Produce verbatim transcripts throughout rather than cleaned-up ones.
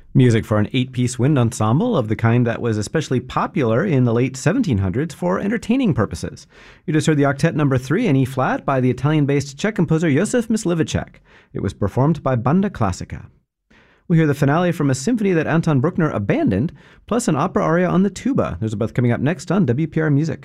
Music for an eight-piece wind ensemble of the kind that was especially popular in the late seventeen hundreds for entertaining purposes. You just heard the octet number three in E-flat by the Italian-based Czech composer Josef Mysliveček. It was performed by Banda Classica. We hear the finale from a symphony that Anton Bruckner abandoned, plus an opera aria on the tuba. Those are both coming up next on W P R Music.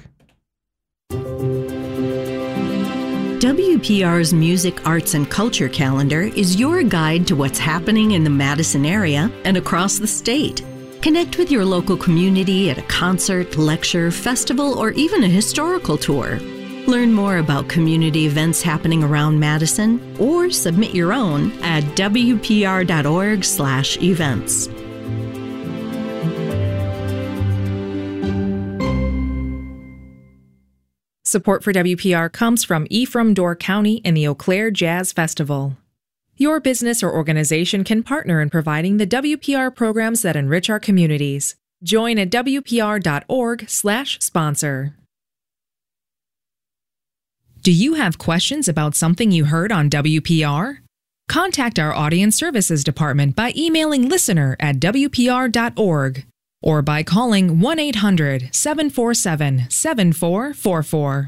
W P R's Music, Arts, and Culture calendar is your guide to what's happening in the Madison area and across the state. Connect with your local community at a concert, lecture, festival, or even a historical tour. Learn more about community events happening around Madison or submit your own at W P R dot org slash events. Support for W P R comes from Ephraim Door County and the Eau Claire Jazz Festival. Your business or organization can partner in providing the W P R programs that enrich our communities. Join at W P R dot org slash sponsor. Do you have questions about something you heard on W P R? Contact our Audience Services Department by emailing listener at W P R dot org or by calling one eight hundred, seven four seven, seven four four four.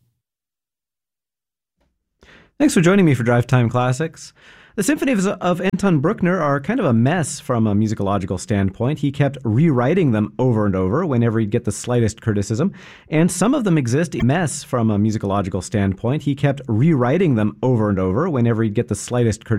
Thanks for joining me for Drive Time Classics. The symphonies of Anton Bruckner are kind of a mess from a musicological standpoint. He kept rewriting them over and over whenever he'd get the slightest criticism, and some of them exist a mess from a musicological standpoint. He kept rewriting them over and over whenever he'd get the slightest criticism.